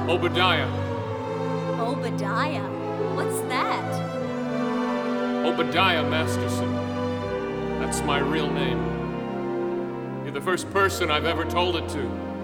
Obadiah. Obadiah? What's that? Obadiah Masterson. That's my real name. You're the first person I've ever told it to.